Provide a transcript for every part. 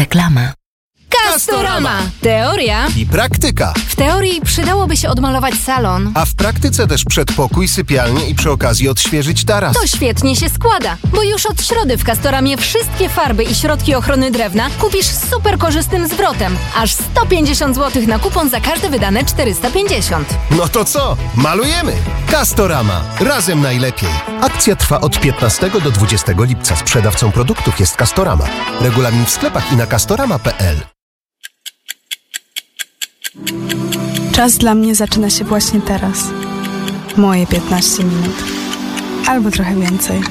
Reklama. Castorama! Teoria i praktyka. W teorii przydałoby się odmalować salon. A w praktyce też przedpokój, sypialnię i przy okazji odświeżyć taras. To świetnie się składa, bo już od środy w Castoramie wszystkie farby i środki ochrony drewna kupisz z super korzystnym zwrotem. Aż 150 zł na kupon za każde wydane 450. No to co? Malujemy! Castorama. Razem najlepiej. Akcja trwa od 15 do 20 lipca. Sprzedawcą produktów jest Castorama. Regulamin w sklepach i na castorama.pl. Czas dla mnie zaczyna się właśnie teraz. Moje 15 minut. Albo trochę więcej.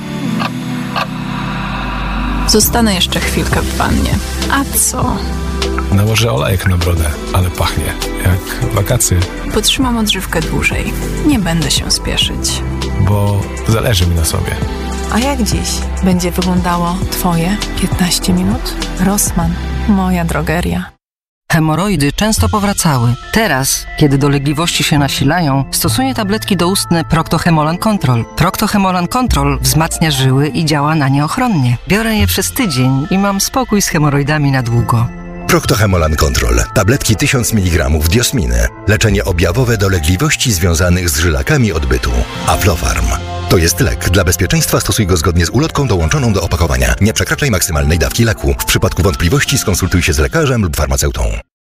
Zostanę jeszcze chwilkę w wannie. A co? Nałożę olejek na brodę, ale pachnie jak wakacje. Potrzymam odżywkę dłużej. Nie będę się spieszyć. Bo zależy mi na sobie. A jak dziś będzie wyglądało Twoje 15 minut? Rossmann, moja drogeria. Hemoroidy często powracały. Teraz, kiedy dolegliwości się nasilają, stosuję tabletki doustne Procto-Hemolan Control. Procto-Hemolan Control wzmacnia żyły i działa na nie ochronnie. Biorę je przez tydzień i mam spokój z hemoroidami na długo. Procto-Hemolan Control. Tabletki 1000 mg diosminy. Leczenie objawowe dolegliwości związanych z żylakami odbytu. Aflofarm. To jest lek. Dla bezpieczeństwa stosuj go zgodnie z ulotką dołączoną do opakowania. Nie przekraczaj maksymalnej dawki leku. W przypadku wątpliwości skonsultuj się z lekarzem lub farmaceutą.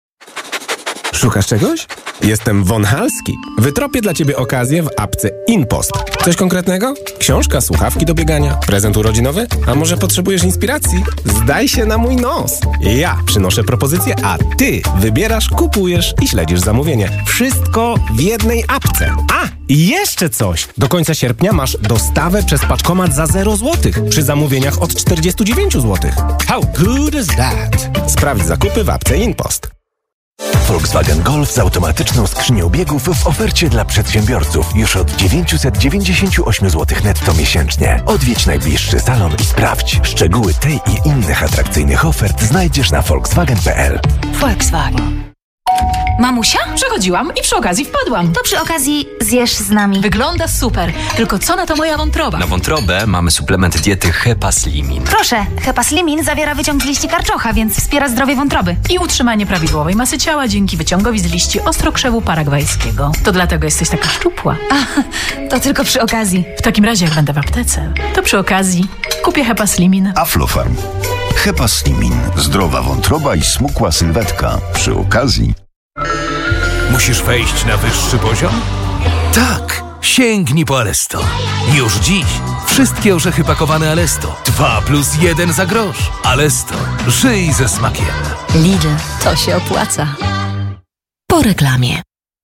Szukasz czegoś? Jestem Von Halski. Wytropię dla Ciebie okazję w apce InPost. Coś konkretnego? Książka, słuchawki do biegania, prezent urodzinowy? A może potrzebujesz inspiracji? Zdaj się na mój nos. Ja przynoszę propozycję, a Ty wybierasz, kupujesz i śledzisz zamówienie. Wszystko w jednej apce. A, i jeszcze coś! Do końca sierpnia masz dostawę przez paczkomat za 0 zł przy zamówieniach od 49 zł. How good is that? Sprawdź zakupy w apce InPost. Volkswagen Golf z automatyczną skrzynią biegów w ofercie dla przedsiębiorców już od 998 zł netto miesięcznie. Odwiedź najbliższy salon i sprawdź. Szczegóły tej i innych atrakcyjnych ofert znajdziesz na volkswagen.pl. Volkswagen. Mamusia? Przechodziłam i przy okazji wpadłam. To przy okazji zjesz z nami. Wygląda super. Tylko co na to moja wątroba? Na wątrobę mamy suplement diety Hepaslimin. Proszę, Hepaslimin zawiera wyciąg z liści karczocha, więc wspiera zdrowie wątroby. I utrzymanie prawidłowej masy ciała dzięki wyciągowi z liści ostrokrzewu paragwajskiego. To dlatego jesteś taka szczupła. A, to tylko przy okazji. W takim razie jak będę w aptece, to przy okazji kupię Hepaslimin. Aflofarm. Hepaslimin. Zdrowa wątroba i smukła sylwetka. Przy okazji. Musisz wejść na wyższy poziom? Tak! Sięgnij po Alesto. Już dziś wszystkie orzechy pakowane Alesto. 2+1 za grosz. Alesto. Żyj ze smakiem. Lidl, to się opłaca. Po reklamie.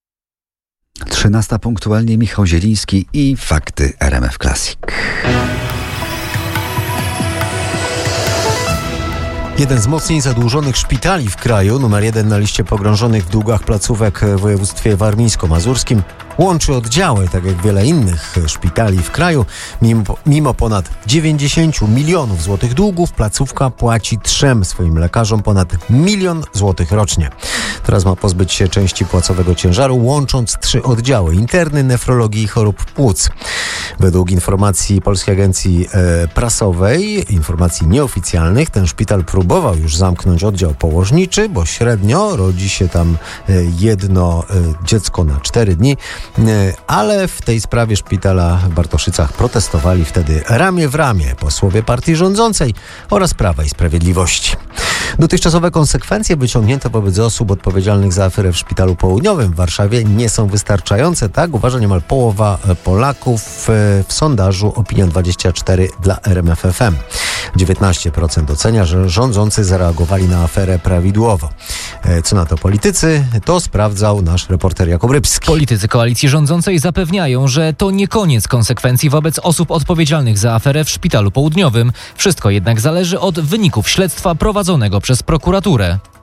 13 punktualnie, Michał Zieliński i fakty RMF Classic. Jeden z mocniej zadłużonych szpitali w kraju, numer 1 na liście pogrążonych w długach placówek w województwie warmińsko-mazurskim, łączy oddziały, tak jak wiele innych szpitali w kraju. Mimo ponad 90 milionów złotych długów, placówka płaci 3 swoim lekarzom ponad 1 milion złotych rocznie. Teraz ma pozbyć się części płacowego ciężaru, łącząc 3 oddziały: interny, nefrologii i chorób płuc. Według informacji Polskiej Agencji Prasowej, informacji nieoficjalnych, ten szpital próbował już zamknąć oddział położniczy, bo średnio rodzi się tam jedno dziecko na 4 dni, ale w tej sprawie szpitala w Bartoszycach protestowali wtedy ramię w ramię posłowie partii rządzącej oraz Prawa i Sprawiedliwości. Dotychczasowe konsekwencje wyciągnięte wobec osób odpowiedzialnych za aferę w Szpitalu Południowym w Warszawie nie są wystarczające. Tak uważa niemal połowa Polaków w sondażu Opinia24 dla RMF FM. 19% ocenia, że rządzący zareagowali na aferę prawidłowo. Co na to politycy? To sprawdzał nasz reporter Jakub Rybski. Politycy koalicji rządzącej zapewniają, że to nie koniec konsekwencji wobec osób odpowiedzialnych za aferę w Szpitalu Południowym. Wszystko jednak zależy od wyników śledztwa prowadzonego przez prokuraturę.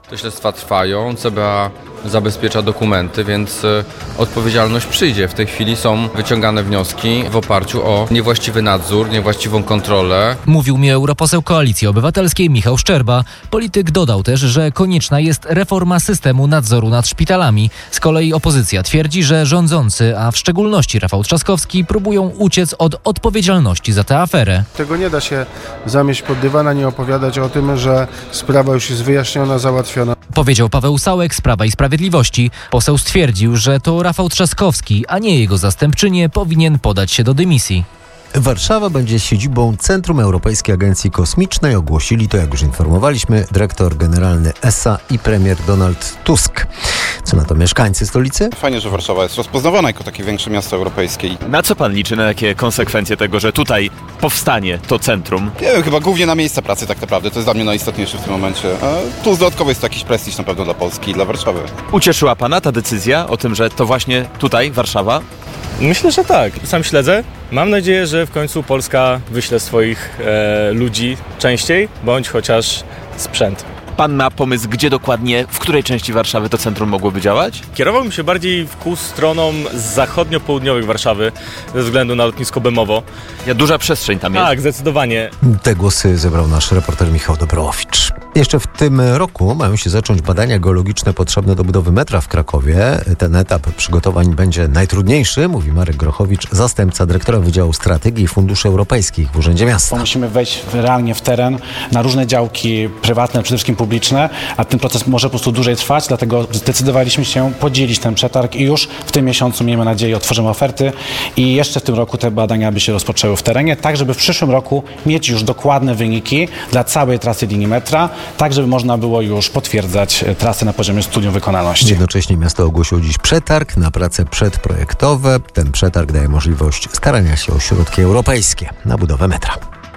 Te śledztwa trwają, CBA zabezpiecza dokumenty, więc odpowiedzialność przyjdzie. W tej chwili są wyciągane wnioski w oparciu o niewłaściwy nadzór, niewłaściwą kontrolę. Mówił mi europoseł Koalicji Obywatelskiej Michał Szczerba. Polityk dodał też, że konieczna jest reforma systemu nadzoru nad szpitalami. Z kolei opozycja twierdzi, że rządzący, a w szczególności Rafał Trzaskowski, próbują uciec od odpowiedzialności za tę aferę. Tego nie da się zamieść pod dywan, ani opowiadać o tym, że sprawa już jest wyjaśniona, załatwiona. Powiedział Paweł Sałek z Prawa i Sprawiedliwości. Poseł stwierdził, że to Rafał Trzaskowski, a nie jego zastępczynie, powinien podać się do dymisji. Warszawa będzie siedzibą Centrum Europejskiej Agencji Kosmicznej. Ogłosili to, jak już informowaliśmy, dyrektor generalny ESA i premier Donald Tusk. Co na to mieszkańcy stolicy? Fajnie, że Warszawa jest rozpoznawana jako takie większe miasto europejskie. Na co pan liczy? Na jakie konsekwencje tego, że tutaj powstanie to centrum? Nie wiem, chyba głównie na miejsca pracy tak naprawdę. To jest dla mnie najistotniejsze w tym momencie. A tu dodatkowo jest to jakiś prestiż na pewno dla Polski i dla Warszawy. Ucieszyła pana ta decyzja o tym, że to właśnie tutaj, Warszawa? Myślę, że tak. Sam śledzę. Mam nadzieję, że w końcu Polska wyśle swoich ludzi częściej, bądź chociaż sprzęt. Pan ma pomysł, gdzie dokładnie, w której części Warszawy to centrum mogłoby działać? Kierowałbym się bardziej ku stronom zachodnio-południowych Warszawy ze względu na lotnisko Bemowo. Duża przestrzeń tam jest. Tak, zdecydowanie. Te głosy zebrał nasz reporter Michał Dobrowicz. Jeszcze w tym roku mają się zacząć badania geologiczne potrzebne do budowy metra w Krakowie. Ten etap przygotowań będzie najtrudniejszy, mówi Marek Grochowicz, zastępca dyrektora Wydziału Strategii i Funduszy Europejskich w Urzędzie Miasta. Musimy wejść realnie w teren, na różne działki prywatne, przede wszystkim publiczne, a ten proces może po prostu dłużej trwać, dlatego zdecydowaliśmy się podzielić ten przetarg i już w tym miesiącu, miejmy nadzieję, otworzymy oferty i jeszcze w tym roku te badania by się rozpoczęły w terenie, tak żeby w przyszłym roku mieć już dokładne wyniki dla całej trasy linii metra, tak żeby można było już potwierdzać trasę na poziomie studium wykonalności. Jednocześnie miasto ogłosiło dziś przetarg na prace przedprojektowe. Ten przetarg daje możliwość starania się o środki europejskie na budowę metra.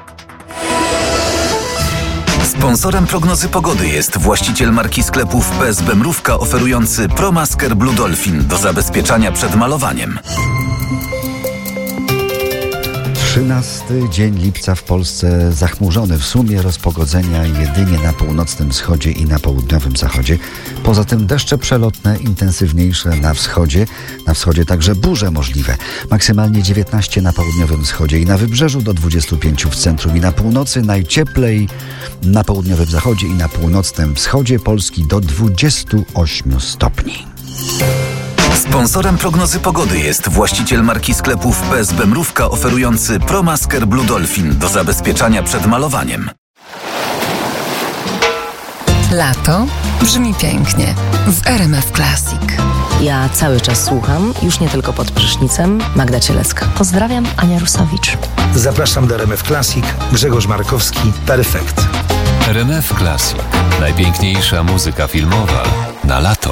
Sponsorem prognozy pogody jest właściciel marki sklepów PSB Mrówka oferujący ProMasker Blue Dolphin do zabezpieczania przed malowaniem. 13 dzień lipca w Polsce zachmurzony, w sumie rozpogodzenia jedynie na północnym wschodzie i na południowym zachodzie. Poza tym deszcze przelotne, intensywniejsze na wschodzie także burze możliwe. Maksymalnie 19 na południowym wschodzie i na wybrzeżu, do 25 w centrum i na północy, najcieplej na południowym zachodzie i na północnym wschodzie Polski do 28 stopni. Sponsorem prognozy pogody jest właściciel marki sklepów PSB Mrówka oferujący ProMasker Blue Dolphin do zabezpieczania przed malowaniem. Lato brzmi pięknie w RMF Classic. Ja cały czas słucham, już nie tylko pod prysznicem, Magda Cielecka. Pozdrawiam, Ania Rusowicz. Zapraszam do RMF Classic, Grzegorz Markowski, Perfekt. RMF Classic. Najpiękniejsza muzyka filmowa na lato.